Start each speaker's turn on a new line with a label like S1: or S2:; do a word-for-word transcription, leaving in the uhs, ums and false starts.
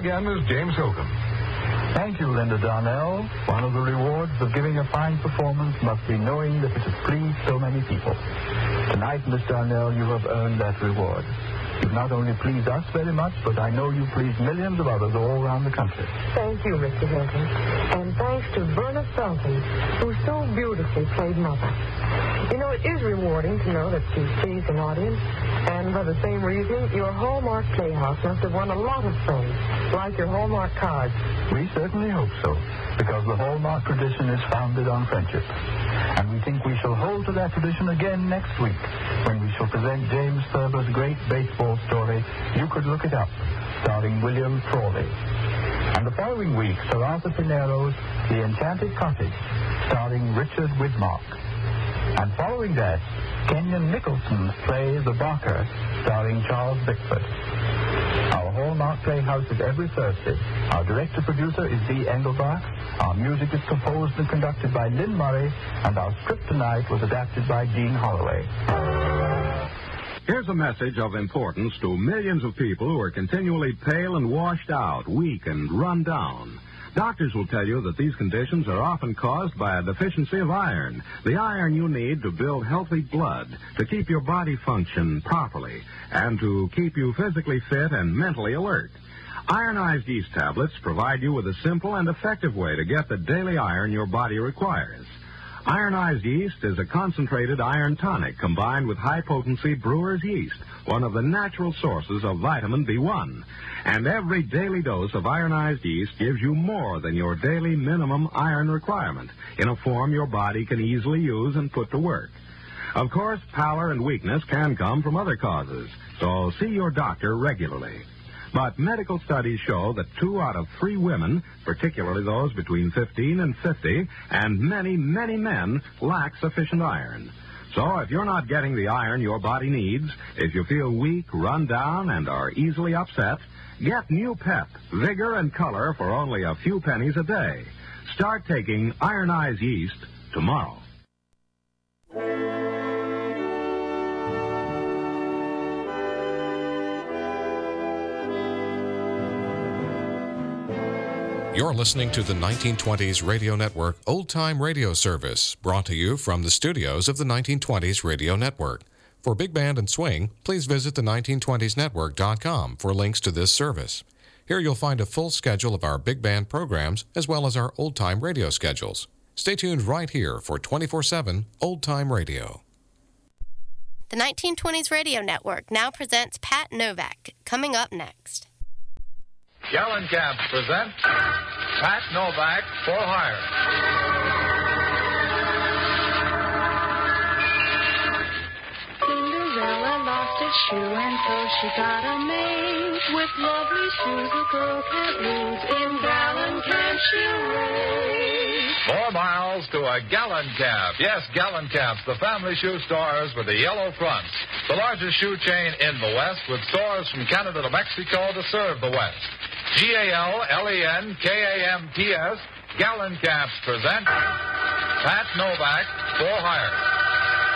S1: again is James Hilton.
S2: Thank you, Linda Darnell. One of the rewards of giving a fine performance must be knowing that it has pleased so many people. Tonight, Miss Darnell, you have earned that reward. You've not only pleased us very much, but I know you pleased millions of others all around the country.
S3: Thank you, Mister Hilton. And thanks to Verna Felton, who so beautifully played Mother. You know, it is rewarding to know that she's pleased an audience, and for the same reason, your Hallmark Playhouse must have won a lot of friends, like your Hallmark cards.
S2: We certainly hope so, because the Hallmark tradition is founded on friendship. And we think we shall hold to that tradition again next week, when we shall present James Thurber's great baseball story, You Could Look It Up, starring William Frawley. And the following week, Sir Arthur Pinero's The Enchanted Cottage, starring Richard Widmark. And following that, Kenyon Nicholson's play The Barker, starring Charles Bickford. Our Hallmark Playhouse is every Thursday. Our director-producer is Dee Engelbart. Our music is composed and conducted by Lynn Murray, and our script tonight was adapted by Jean Holloway.
S4: Here's a message of importance to millions of people who are continually pale and washed out, weak and run down. Doctors will tell you that these conditions are often caused by a deficiency of iron, the iron you need to build healthy blood, to keep your body function properly, and to keep you physically fit and mentally alert. Ironized yeast tablets provide you with a simple and effective way to get the daily iron your body requires. Ironized yeast is a concentrated iron tonic combined with high-potency brewer's yeast, one of the natural sources of vitamin B one. And every daily dose of ironized yeast gives you more than your daily minimum iron requirement in a form your body can easily use and put to work. Of course, pallor and weakness can come from other causes, so see your doctor regularly. But medical studies show that two out of three women, particularly those between fifteen and fifty, and many, many men, lack sufficient iron. So if you're not getting the iron your body needs, if you feel weak, run down, and are easily upset, get new pep, vigor, and color for only a few pennies a day. Start taking ironized yeast tomorrow.
S5: You're listening to the nineteen twenties Radio Network Old Time Radio Service, brought to you from the studios of the nineteen twenties Radio Network. For Big Band and Swing, please visit the nineteen twenties network dot com for links to this service. Here you'll find a full schedule of our big band programs as well as our old time radio schedules. Stay tuned right here for twenty-four seven Old Time Radio.
S6: The nineteen twenties Radio Network now presents Pat Novak, coming up next.
S7: Gallon Cabs present Pat Novak for Hire.
S8: Cinderella lost a shoe and so she got a maid. With lovely shoes a girl can't lose. In Gallon Cabs she'll race.
S7: More miles to a Gallon Cab. Yes, Gallon Cabs, the family shoe stores with the yellow fronts. The largest shoe chain in the West, with stores from Canada to Mexico to serve the West. G A L L E N K A M P S, Gallon Cabs present Pat Novak for Hire.